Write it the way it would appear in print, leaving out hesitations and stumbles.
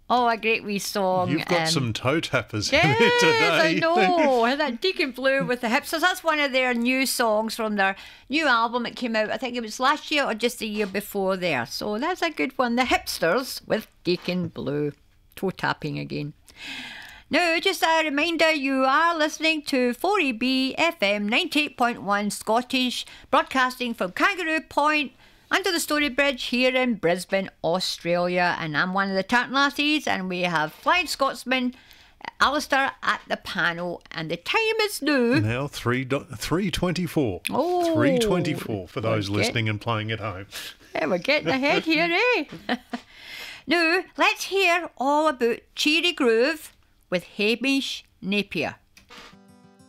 Oh, a great wee song. You've got some toe tappers in Yes, there today. I know. That Deacon Blue with the Hipsters. That's one of their new songs from their new album that came out, I think it was last year or just the year before there. So that's a good one. The Hipsters with Deacon Blue. Toe tapping again. Now, just a reminder, you are listening to 4EB FM 98.1 Scottish, broadcasting from Kangaroo Point under the Story Bridge here in Brisbane, Australia. And I'm one of the Tartan Lassies, and we have Flying Scotsman Alistair at the panel. And the time is now 3:24. Oh, 3:24 for those listening and playing at home. Yeah, we're getting ahead here, eh? Now, let's hear all about Cheery Groove with Hamish Napier.